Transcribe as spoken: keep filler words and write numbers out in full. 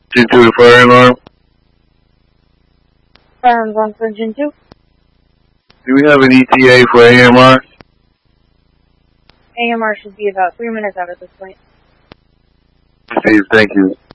G two to fire alarm. Firearms on for Gen two. Do we have an E T A for A M R? A M R should be about three minutes out at this point. Steve, thank you.